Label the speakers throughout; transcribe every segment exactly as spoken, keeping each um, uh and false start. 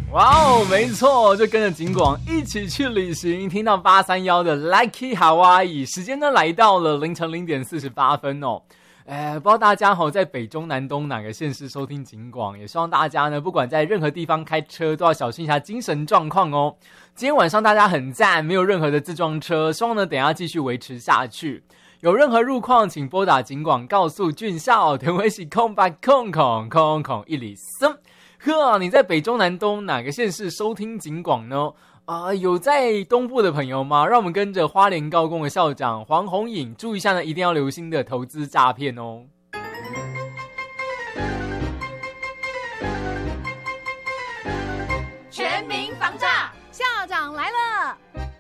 Speaker 1: 哇哦，没错，就跟着景广一起去旅行，听到八三一的 Lucky Hawaii， 时间呢来到了凌晨零点四十八分哦。哎，不知道大家好，在北中南东哪个县市收听景广，也希望大家呢，不管在任何地方开车，都要小心一下精神状况哦。今天晚上大家很赞，没有任何的自撞车，希望呢等一下继续维持下去。有任何路况，请拨打警广告诉俊孝，田威喜空白空空空空一里森。呵，你在北中南东哪个县市收听警广呢？啊、呃，有在东部的朋友吗？让我们跟着花莲高工的校长黄宏颖注意一下呢，一定要留心的投资诈骗哦。
Speaker 2: 全民防诈，校长来了。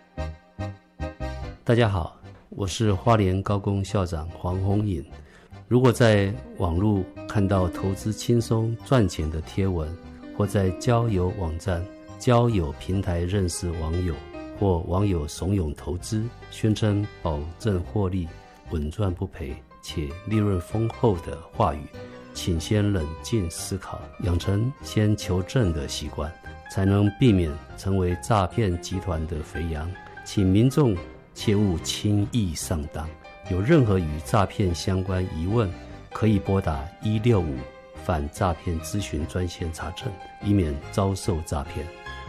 Speaker 3: 大家好，我是花莲高工校长黄宏颖。如果在网络看到投资轻松赚钱的贴文，或在交友网站、交友平台认识网友，或网友怂恿投资，宣称保证获利、稳赚不赔且利润丰厚的话语，请先冷静思考，养成先求证的习惯，才能避免成为诈骗集团的肥羊。请民众切勿轻易上当。有任何与诈骗相关疑问，可以拨打一六五反诈骗咨询专线查证，以免遭受诈骗。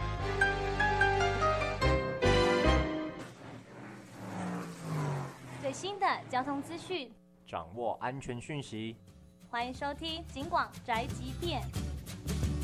Speaker 4: 最新的交通资讯，
Speaker 5: 掌握安全讯息，
Speaker 4: 欢迎收听警广宅急便。